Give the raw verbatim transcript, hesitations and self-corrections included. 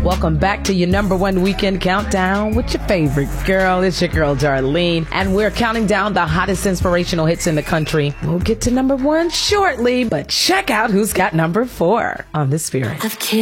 Welcome back to your number one weekend countdown with your favorite girl. It's your girl, Darlene. And we're counting down the hottest inspirational hits in the country. We'll get to number one shortly, but check out who's got number four on The Spirit. I've